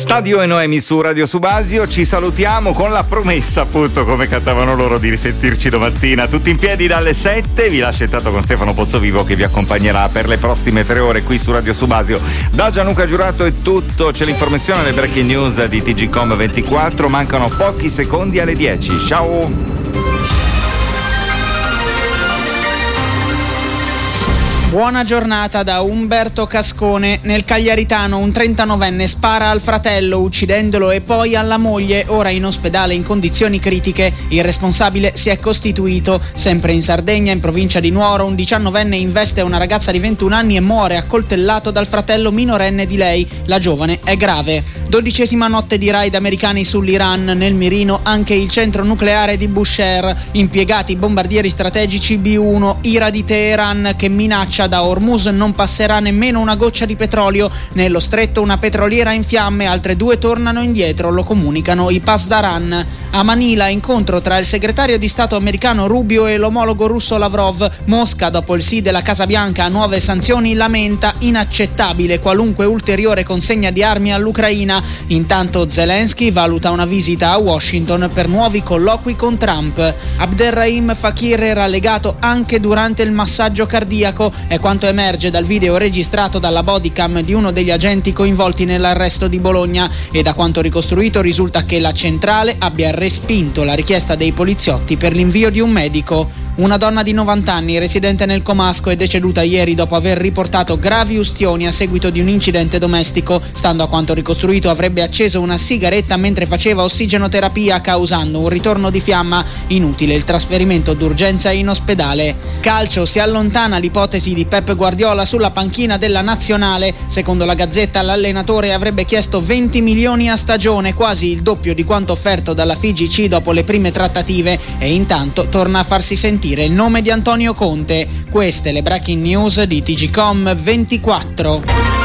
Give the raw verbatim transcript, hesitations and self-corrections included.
Stadio e Noemi su Radio Subasio, ci salutiamo con la promessa, appunto, come cantavano loro, di risentirci domattina tutti in piedi dalle sette. Vi lascio intanto con Stefano Pozzovivo che vi accompagnerà per le prossime tre ore qui su Radio Subasio. Da Gianluca Giurato è tutto, c'è l'informazione alle breaking news di T G Com ventiquattro, mancano pochi secondi alle dieci. Ciao! Buona giornata da Umberto Cascone. Nel Cagliaritano un trentanovenne spara al fratello uccidendolo e poi alla moglie, ora in ospedale in condizioni critiche. Il responsabile si è costituito. Sempre in Sardegna, in provincia di Nuoro, un diciannovenne investe una ragazza di ventuno anni e muore accoltellato dal fratello minorenne di lei. La giovane è grave. Dodicesima notte di raid americani sull'Iran, nel mirino anche il centro nucleare di Bushehr. Impiegati bombardieri strategici B uno, ira di Teheran che minaccia da Hormuz non passerà nemmeno una goccia di petrolio. Nello stretto una petroliera in fiamme, altre due tornano indietro, lo comunicano i Pasdaran. A Manila incontro tra il segretario di Stato americano Rubio e l'omologo russo Lavrov. Mosca, dopo il sì della Casa Bianca a nuove sanzioni, lamenta inaccettabile qualunque ulteriore consegna di armi all'Ucraina. Intanto Zelensky valuta una visita a Washington per nuovi colloqui con Trump. Abderrahim Fakir era legato anche durante il massaggio cardiaco, è quanto emerge dal video registrato dalla bodycam di uno degli agenti coinvolti nell'arresto di Bologna, e da quanto ricostruito risulta che la centrale abbia respinto la richiesta dei poliziotti per l'invio di un medico. Una donna di novanta anni, residente nel Comasco, è deceduta ieri dopo aver riportato gravi ustioni a seguito di un incidente domestico. Stando a quanto ricostruito, avrebbe acceso una sigaretta mentre faceva ossigenoterapia, causando un ritorno di fiamma. Inutile il trasferimento d'urgenza in ospedale. Calcio, si allontana l'ipotesi di Pep Guardiola sulla panchina della nazionale. Secondo la Gazzetta, l'allenatore avrebbe chiesto venti milioni a stagione, quasi il doppio di quanto offerto dalla F I G C dopo le prime trattative, e intanto torna a farsi sentire il nome di Antonio Conte. Queste le breaking news di T G Com ventiquattro.